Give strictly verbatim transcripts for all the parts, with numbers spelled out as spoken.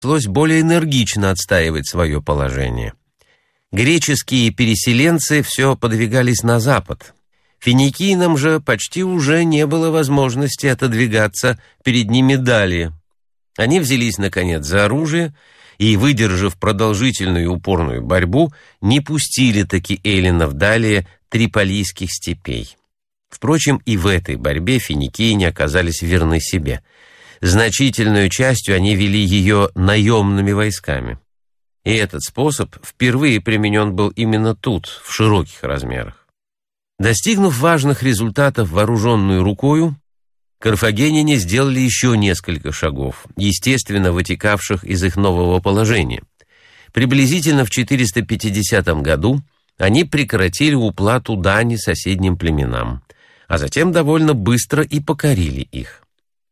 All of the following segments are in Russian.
пришлось более энергично отстаивать свое положение. Греческие переселенцы все подвигались на запад. Финикийцам же почти уже не было возможности отодвигаться перед ними далее. Они взялись, наконец, за оружие и, выдержав продолжительную и упорную борьбу, не пустили таки эллинов далее Триполийских степей. Впрочем, и в этой борьбе финикийне оказались верны себе. Значительную частью они вели ее наемными войсками. И этот способ впервые применен был именно тут, в широких размерах. Достигнув важных результатов вооруженную рукою, карфагеняне сделали еще несколько шагов, естественно вытекавших из их нового положения. Приблизительно в четыреста пятидесятом году они прекратили уплату дани соседним племенам, а затем довольно быстро и покорили их.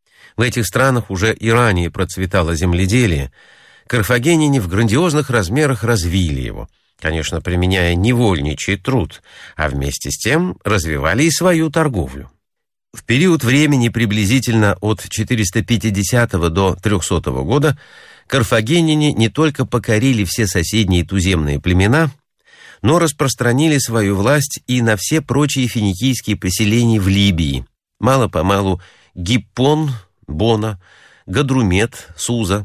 В этих странах уже и ранее процветало земледелие. Карфагеняне в грандиозных размерах развили его, конечно, применяя невольничий труд, а вместе с тем развивали и свою торговлю. В период времени приблизительно от четыреста пятидесятого до трехсотого года карфагеняне не только покорили все соседние туземные племена, но распространили свою власть и на все прочие финикийские поселения в Либии. Мало-помалу Гиппон, Бона, Гадрумет, Суза,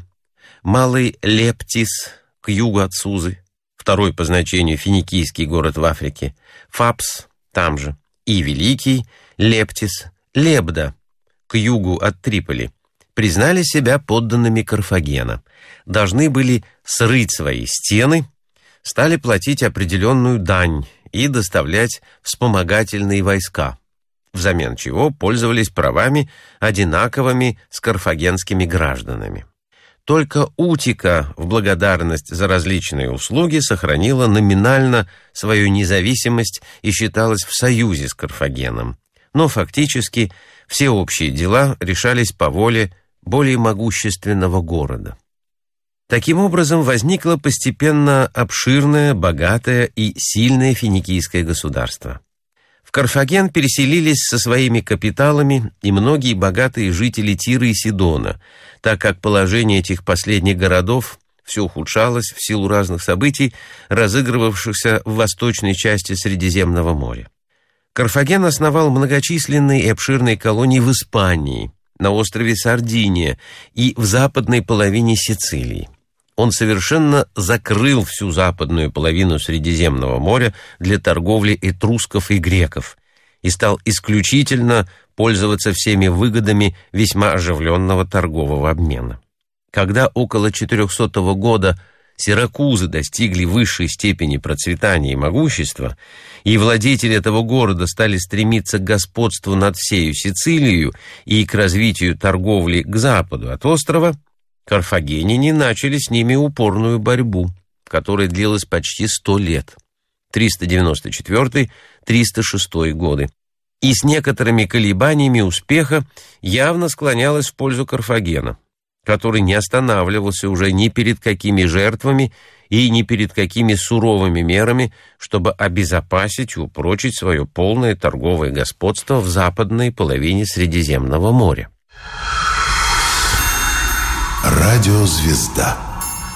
Малый Лептис к югу от Сузы, второй по значению финикийский город в Африке, Фапс, там же, и Великий Лептис, Лебда, к югу от Триполи, признали себя подданными Карфагена, должны были срыть свои стены, стали платить определенную дань и доставлять вспомогательные войска, взамен чего пользовались правами, одинаковыми с карфагенскими гражданами. Только Утика в благодарность за различные услуги сохранила номинально свою независимость и считалась в союзе с Карфагеном. Но фактически все общие дела решались по воле более могущественного города. Таким образом возникло постепенно обширное, богатое и сильное финикийское государство. В Карфаген переселились со своими капиталами и многие богатые жители Тира и Сидона, так как положение этих последних городов все ухудшалось в силу разных событий, разыгрывавшихся в восточной части Средиземного моря. Карфаген основал многочисленные и обширные колонии в Испании, на острове Сардиния и в западной половине Сицилии. Он совершенно закрыл всю западную половину Средиземного моря для торговли этрусков и греков и стал исключительно пользоваться всеми выгодами весьма оживленного торгового обмена. Когда около четырехсотого года Сиракузы достигли высшей степени процветания и могущества, и владетели этого города стали стремиться к господству над всею Сицилией и к развитию торговли к западу от острова, карфагеняне начали с ними упорную борьбу, которая длилась почти сто лет, триста девяносто четвёртый — триста шестой годы, и с некоторыми колебаниями успеха явно склонялась в пользу Карфагена, который не останавливался уже ни перед какими жертвами и ни перед какими суровыми мерами, чтобы обезопасить и упрочить свое полное торговое господство в западной половине Средиземного моря. Радиозвезда.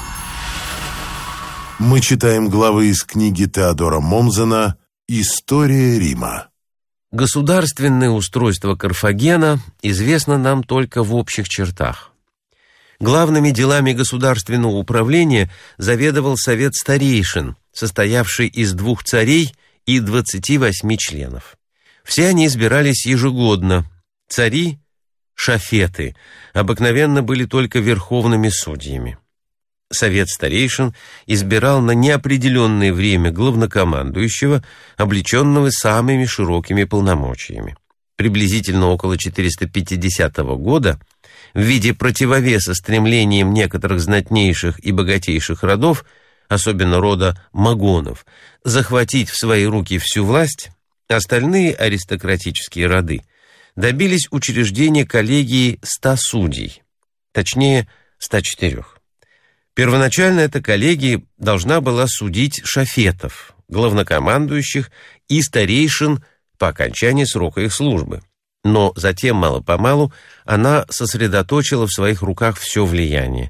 Мы читаем главы из книги Теодора Монзена «История Рима». Государственное устройство Карфагена известно нам только в общих чертах. Главными делами государственного управления заведовал совет старейшин, состоявший из двух царей и двадцати восьми членов. Все они избирались ежегодно. Цари, шафеты, обыкновенно были только верховными судьями. Совет старейшин избирал на неопределенное время главнокомандующего, облеченного самыми широкими полномочиями. Приблизительно около четыреста пятидесятого года в виде противовеса стремлениям некоторых знатнейших и богатейших родов, особенно рода Магонов, захватить в свои руки всю власть, остальные аристократические роды добились учреждения коллегии ста судей, точнее ста четырёх. Первоначально эта коллегия должна была судить шафетов, главнокомандующих и старейшин по окончании срока их службы. Но затем, мало-помалу, она сосредоточила в своих руках все влияние,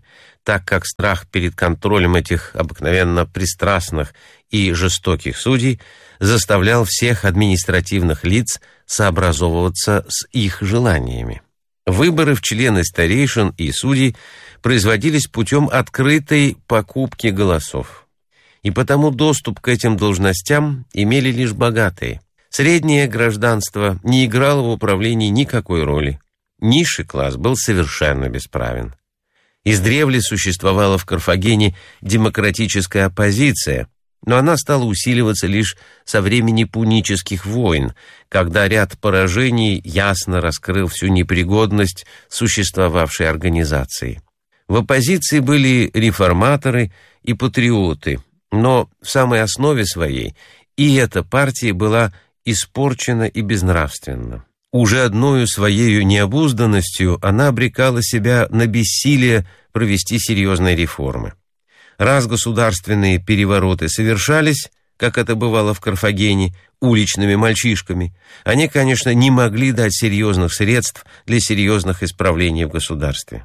так как страх перед контролем этих обыкновенно пристрастных и жестоких судей заставлял всех административных лиц сообразовываться с их желаниями. Выборы в члены старейшин и судей производились путем открытой покупки голосов, и потому доступ к этим должностям имели лишь богатые. Среднее гражданство не играло в управлении никакой роли. Низший класс был совершенно бесправен. Издревле существовала в Карфагене демократическая оппозиция, но она стала усиливаться лишь со времени пунических войн, когда ряд поражений ясно раскрыл всю непригодность существовавшей организации. В оппозиции были реформаторы и патриоты, но в самой основе своей и эта партия была испорчена и безнравственна. Уже одною своею необузданностью она обрекала себя на бессилие провести серьезные реформы. Раз государственные перевороты совершались, как это бывало в Карфагене, уличными мальчишками, они, конечно, не могли дать серьезных средств для серьезных исправлений в государстве.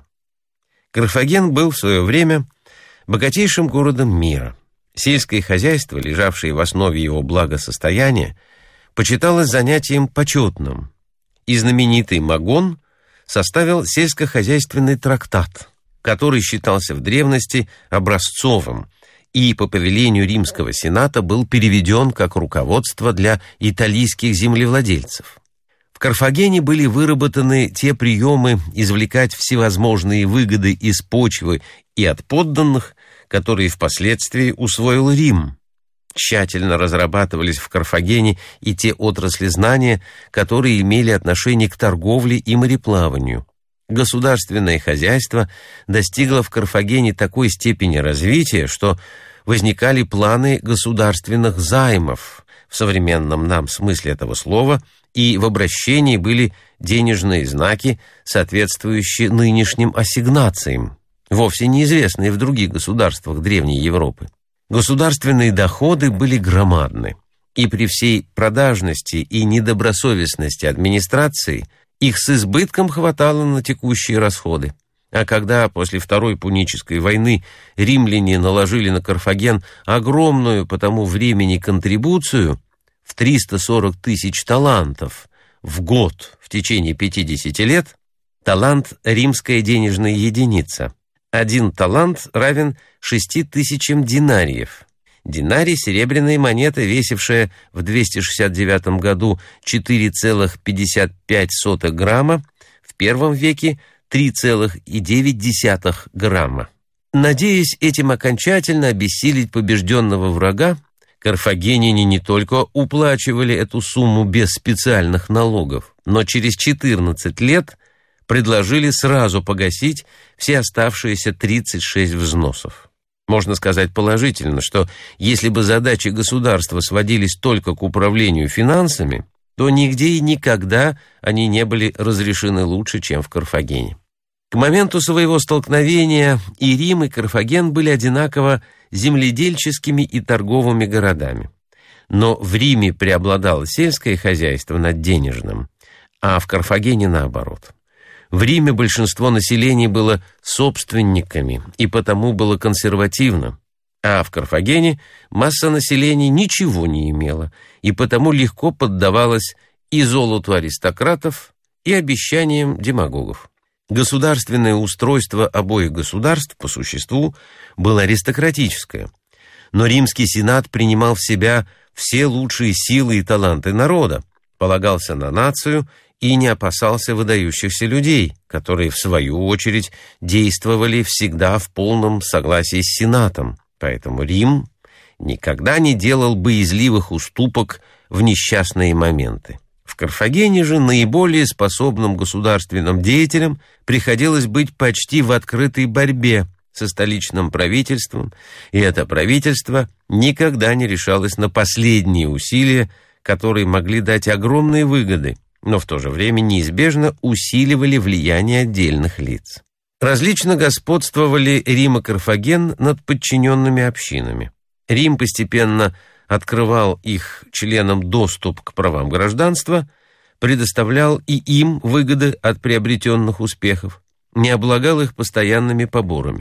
Карфаген был в свое время богатейшим городом мира. Сельское хозяйство, лежавшее в основе его благосостояния, почиталось занятием почетным, и знаменитый Магон составил сельскохозяйственный трактат, который считался в древности образцовым и по повелению Римского Сената был переведен как руководство для италийских землевладельцев. В Карфагене были выработаны те приемы извлекать всевозможные выгоды из почвы и от подданных, которые впоследствии усвоил Рим. Тщательно разрабатывались в Карфагене и те отрасли знания, которые имели отношение к торговле и мореплаванию. Государственное хозяйство достигло в Карфагене такой степени развития, что возникали планы государственных займов в современном нам смысле этого слова, и в обращении были денежные знаки, соответствующие нынешним ассигнациям, вовсе неизвестные в других государствах Древней Европы. Государственные доходы были громадны, и при всей продажности и недобросовестности администрации их с избытком хватало на текущие расходы. А когда после Второй Пунической войны римляне наложили на Карфаген огромную по тому времени контрибуцию в триста сорок тысяч талантов в год в течение пятидесяти лет, талант – римская денежная единица. Один талант равен шести тысячам динариев. Динарий – серебряная монета, весившая в двести шестьдесят девятом году четыре целых пятьдесят пять сотых грамма, в первом веке три целых девять десятых грамма. Надеясь этим окончательно обессилить побежденного врага, карфагеняне не только уплачивали эту сумму без специальных налогов, но через четырнадцать лет предложили сразу погасить все оставшиеся тридцать шесть взносов. Можно сказать положительно, что если бы задачи государства сводились только к управлению финансами, то нигде и никогда они не были разрешены лучше, чем в Карфагене. К моменту своего столкновения и Рим, и Карфаген были одинаково земледельческими и торговыми городами. Но в Риме преобладало сельское хозяйство над денежным, а в Карфагене наоборот. В Риме большинство населения было собственниками и потому было консервативно, а в Карфагене масса населения ничего не имела и потому легко поддавалась и золоту аристократов, и обещаниям демагогов. Государственное устройство обоих государств по существу было аристократическое, но Римский Сенат принимал в себя все лучшие силы и таланты народа, полагался на нацию и не опасался выдающихся людей, которые, в свою очередь, действовали всегда в полном согласии с Сенатом. Поэтому Рим никогда не делал боязливых уступок в несчастные моменты. В Карфагене же наиболее способным государственным деятелям приходилось быть почти в открытой борьбе со столичным правительством, и это правительство никогда не решалось на последние усилия, которые могли дать огромные выгоды, но в то же время неизбежно усиливали влияние отдельных лиц. Различно господствовали Рим и Карфаген над подчиненными общинами. Рим постепенно открывал их членам доступ к правам гражданства, предоставлял и им выгоды от приобретенных успехов, не облагал их постоянными поборами.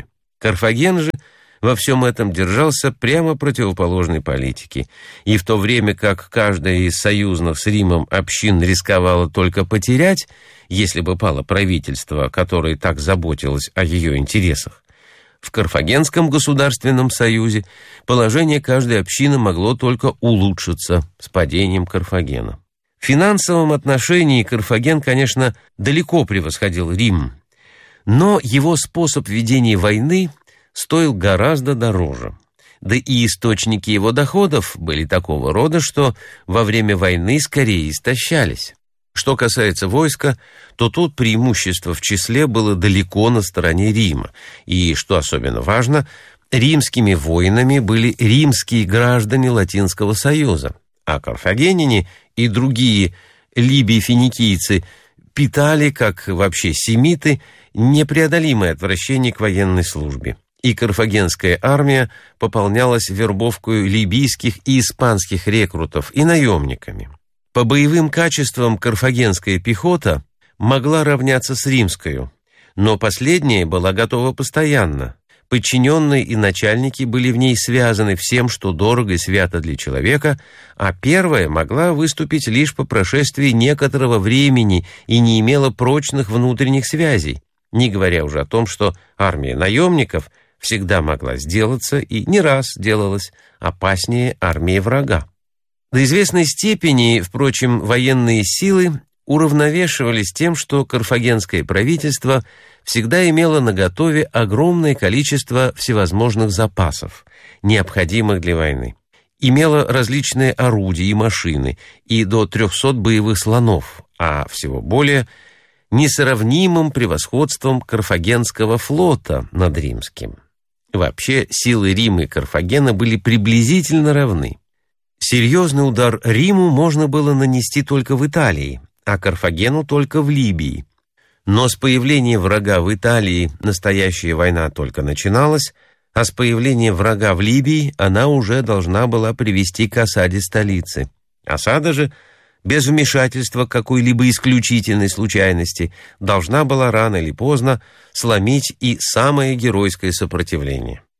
Карфаген же во всем этом держался прямо противоположной политике, и в то время как каждая из союзных с Римом общин рисковала только потерять, если бы пало правительство, которое так заботилось о ее интересах, в Карфагенском государственном союзе положение каждой общины могло только улучшиться с падением Карфагена. В финансовом отношении Карфаген, конечно, далеко превосходил Рим, но его способ ведения войны стоил гораздо дороже. Да и источники его доходов были такого рода, что во время войны скорее истощались. Что касается войска, то тут преимущество в числе было далеко на стороне Рима. И, что особенно важно, римскими воинами были римские граждане Латинского Союза, а карфагеняне и другие либий-финикийцы питали, как вообще семиты, непреодолимое отвращение к военной службе. И карфагенская армия пополнялась вербовкой либийских и испанских рекрутов и наемниками. По боевым качествам карфагенская пехота могла равняться с римской, но последняя была готова постоянно. Подчиненные и начальники были в ней связаны всем, что дорого и свято для человека, а первая могла выступить лишь по прошествии некоторого времени и не имела прочных внутренних связей, не говоря уже о том, что армия наемников всегда могла сделаться и не раз делалась опаснее армии врага. До известной степени, впрочем, военные силы уравновешивались тем, что карфагенское правительство всегда имело наготове огромное количество всевозможных запасов, необходимых для войны. Имело различные орудия и машины, и до трехсот боевых слонов, а всего более несравнимым превосходством карфагенского флота над римским. Вообще, силы Рима и Карфагена были приблизительно равны. Серьезный удар Риму можно было нанести только в Италии, а Карфагену только в Либии. Но с появлением врага в Италии настоящая война только начиналась, а с появлением врага в Либии она уже должна была привести к осаде столицы. Осада же, без вмешательства какой-либо исключительной случайности, должна была рано или поздно сломить и самое геройское сопротивление.